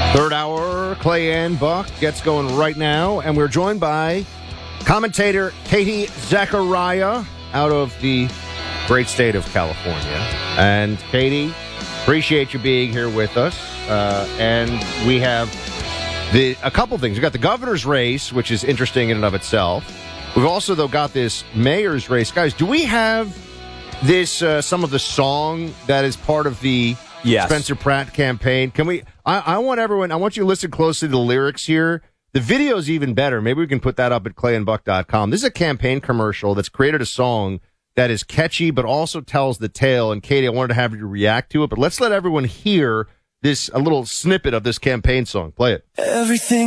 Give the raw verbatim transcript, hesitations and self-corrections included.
Third hour, Clay and Buck gets going right now, and we're joined by commentator Katie Zachariah out of the great state of California. And Katie, appreciate you being here with us. Uh, and we have the a couple things. We've got the governor's race, which is interesting in and of itself. We've also, though, got this mayor's race. Guys, do we have this, uh, some of the song that is part of the yes. Spencer Pratt campaign? Can we, I, I want everyone, I want you to listen closely to the lyrics here. The video's even better. Maybe we can put that up at clay and buck dot com. This is a campaign commercial that's created a song that is catchy, but also tells the tale. And Katie, I wanted to have you react to it, but let's let everyone hear this, a little snippet of this campaign song. Play it. Everything